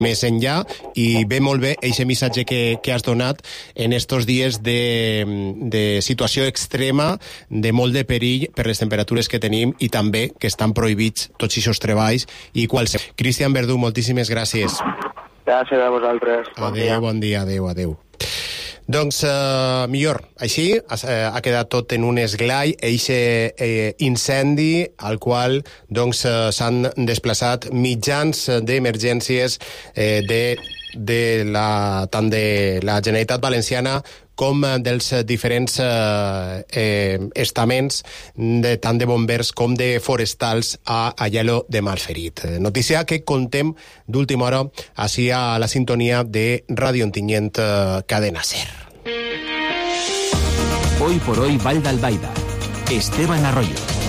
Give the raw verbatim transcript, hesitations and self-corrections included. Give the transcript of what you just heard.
més enllà, i ve molt bé aquest missatge que, que has donat en estos dies de, de situació extrema, de molt de perill per les temperatures que tenim i també que estan prohibits tots aquests treballs i qualsevol. Cristian Verdú, moltíssimes gràcies. Gràcies a vosaltres. Bon adéu, dia. Bon dia, adéu, adéu. Doncs, eh, millor, així eh, ha quedat tot en un esglai, eixe eh, incendi al qual doncs, eh, s'han desplaçat mitjans d'emergències eh, de, de la, tant de la Generalitat Valenciana com dels diferents eh, eh, estaments, de, tant de bombers com de forestals a Aielo de Malferit. Notícia que contem d'última hora així a la sintonia de Radio Ontinyent eh, Cadena Ser. Hoy por hoy Vall d'Albaida. Esteban Arroyo.